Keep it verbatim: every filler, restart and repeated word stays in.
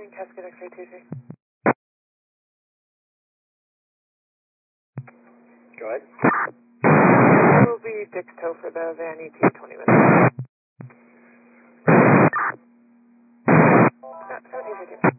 morning, Cascade X-ray two three. Go ahead. It will be Dixtoe for the van E T twenty minutes. Uh, seventeen fifteen.